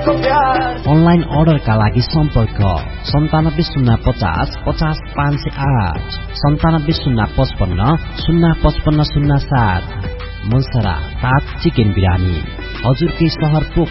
Online अर्डरका लागि सम्पर्क 9705050508 970555055007। मुलसरा ताज चिकन बिरानी हजुरकै शहर